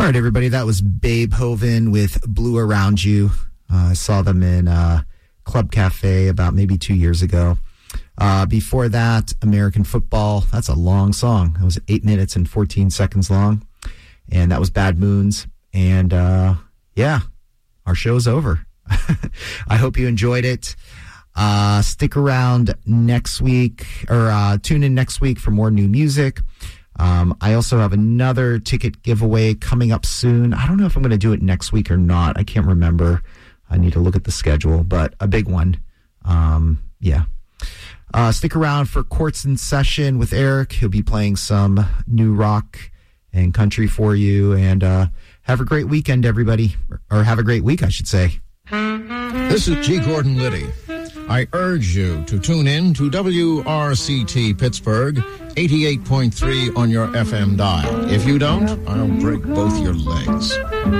right, everybody. That was Babe Hoven with Blue Around You. I saw them in Club Cafe about maybe 2 years ago. Before that, American Football. That's a long song. It was 8 minutes and 14 seconds long. And that was Bad Moons. And yeah, our show's over. I hope you enjoyed it. Stick around next week, or tune in next week for more new music. I also have another ticket giveaway coming up soon. I don't know if I'm going to do it next week or not. I can't remember. I need to look at the schedule, but a big one. Yeah. Stick around for Quartz in Session with Eric. He'll be playing some new rock and country for you. And have a great weekend, everybody. Or have a great week, I should say. This is G. Gordon Liddy. I urge you to tune in to WRCT Pittsburgh, 88.3 on your FM dial. If you don't, I'll break both your legs.